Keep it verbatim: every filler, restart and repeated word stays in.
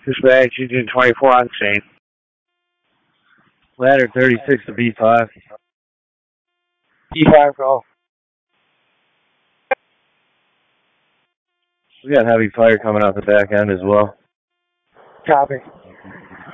Dispatch, Engine twenty-four on scene. Ladder thirty-six to B five. B five call. We got heavy fire coming out the back end as well. Copy.